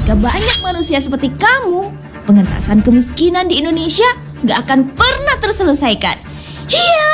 Jika banyak manusia seperti kamu, pengentasan kemiskinan di Indonesia gak akan pernah terselesaikan. Hiya!